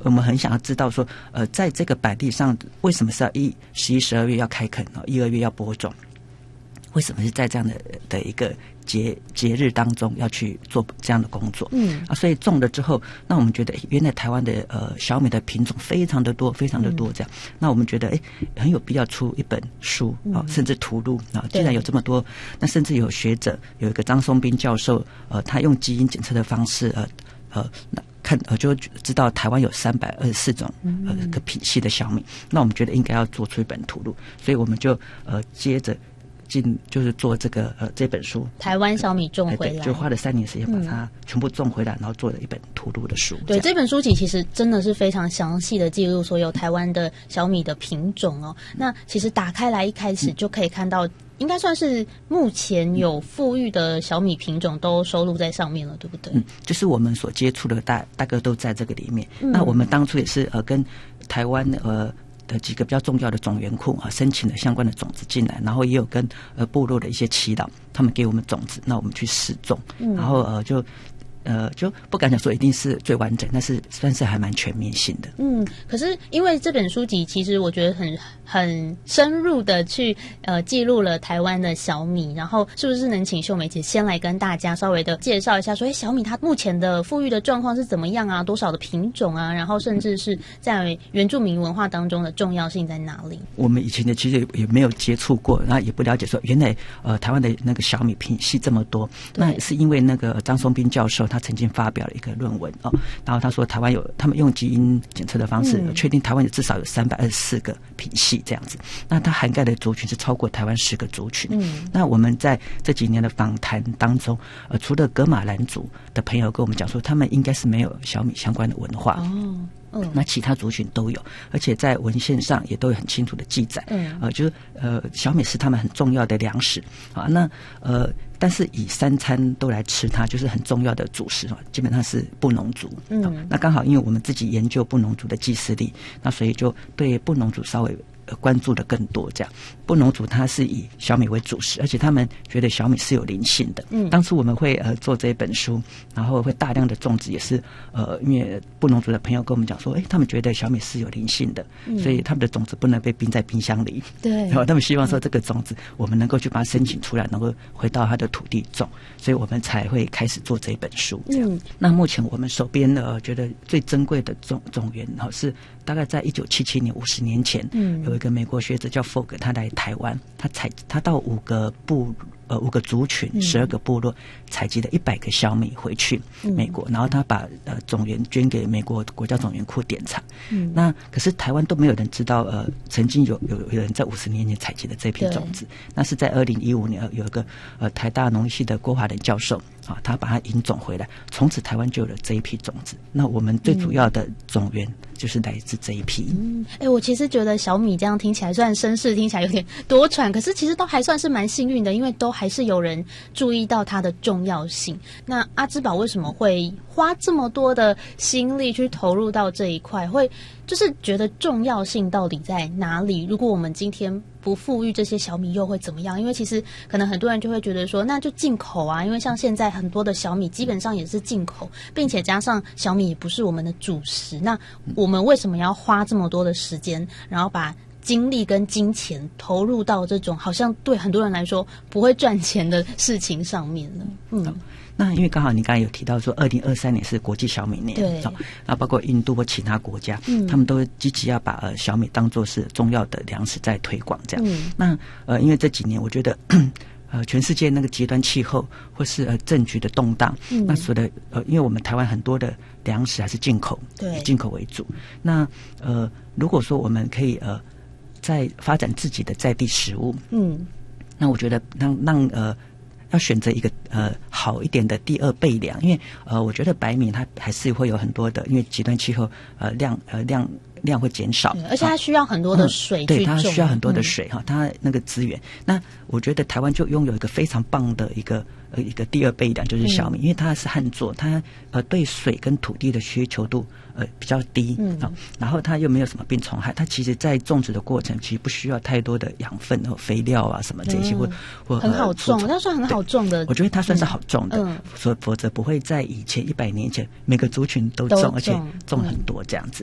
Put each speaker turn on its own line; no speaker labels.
我们很想要知道说，在这个百地上，为什么是要11、12月要开垦，1、2月要播种？为什么是在这样的一个节日当中要去做这样的工作？所以种了之后，那我们觉得原来台湾的小米的品种非常的多，非常的多这样。那我们觉得很有必要出一本书甚至图录既然有这么多，那甚至有学者有一个张松斌教授，他用基因检测的方式就知道台湾有324种个品系的小米。那我们觉得应该要做出一本图录，所以我们就接着就是做这本书，
台湾小米种回来，
就花了3年时间把它全部种回来，然后做了一本图录的书。
对，这本书其实真的是非常详细的记录所有台湾的小米的品种哦。那其实打开来一开始就可以看到，应该算是目前有富裕的小米品种都收录在上面了，对不对？
就是我们所接触的大概都在这个里面。那我们当初也是跟台湾的几个比较重要的种源库申请了相关的种子进来，然后也有跟部落的一些耆老，他们给我们种子，那我们去试种，然后就不敢讲说一定是最完整，但是算是还蛮全面性的。
可是因为这本书籍其实我觉得很深入的去记录了台湾的小米，然后是不是能请秀梅姐先来跟大家稍微的介绍一下说小米它目前的富裕的状况是怎么样啊，多少的品种啊，然后甚至是在原住民文化当中的重要性在哪里？我们以前的其实也没有接触过，然后也不了解说原来台湾的那个小米品系这么多。那是因为那个张松斌教授他曾经发表了一个论文然后他说台湾他们用基因检测的方式确定台湾有至少有324个品系这样子，那它涵盖的族群是超过台湾10个族群。那我们在这几年的访谈当中除了噶玛兰族的朋友跟我们讲说他们应该是没有小米相关的文化那其他族群都有，而且在文献上也都有很清楚的记载就是小米是他们很重要的粮食那但是以3餐都来吃它，就是很重要的主食基本上是布农族那刚好因为我们自己研究布农族的祭祀历，那所以就对布农族稍微关注的更多这样。布农族它是以小米为主食，而且他们觉得小米是有灵性的当初我们会做这本书，然后会大量的种植，也是因为布农族的朋友跟我们讲说他们觉得小米是有灵性的所以他们的种子不能被冰在冰箱里，对，然后他们希望说这个种子我们能够去把它申请出来，能够回到它的土地种，所以我们才会开始做这本书这样那目前我们手边觉得最珍贵的种源是大概在1977年50年前有一个美国学者叫 Fogg， 他来台湾，他到5个族群12个部落采集了100个小米回去美国，然后他把种源捐给美国国家种源库典藏那可是台湾都没有人知道曾经有人在50年前采集的这批种子，那是在2015年有一个台大农艺系的郭华仁教授他把它引种回来，从此台湾就有了这一批种子。那我们最主要的种源就是来自这一批我其实觉得小米这样听起来虽然声势听起来有点多舛，可是其实都还算是蛮幸运的，因为都还是有人注意到它的重要性。那阿芝宝为什么会花这么多的心力去投入到这一块，会就是觉得重要性到底在哪里？如果我们今天不富裕这些小米又会怎么样？因为其实可能很多人就会觉得说那就进口因为像现在很多的小米基本上也是进口，并且加上小米也不是我们的主食，那我们为什么要花这么多的时间，然后把精力跟金钱投入到这种好像对很多人来说不会赚钱的事情上面呢？
那因为刚好你刚才有提到说2023年是国际小米年，对，那包括印度或其他国家他们都积极要把小米当作是重要的粮食在推广这样那因为这几年我觉得全世界那个极端气候或是政局的动荡那所的因为我们台湾很多的粮食还是进口，以进口为主，那如果说我们可以在发展自己的在地食物那我觉得让要选择一个好一点的第二备粮，因为我觉得白米它还是会有很多的，因为极端气候量会减少，
而且它需要很多的水去种，对，它
需要很多的水它那个资源。那我觉得台湾就拥有一个非常棒的一个第二备粮，就是小米，因为它是旱作，它对水跟土地的需求度比较低然后它又没有什么病虫害，它其实在种植的过程其实不需要太多的养分和肥料啊什么这些或
很好种，它算很好种的，
我觉得它算是好种的否则不会在以前100年前每个族群都种而且种很多这样子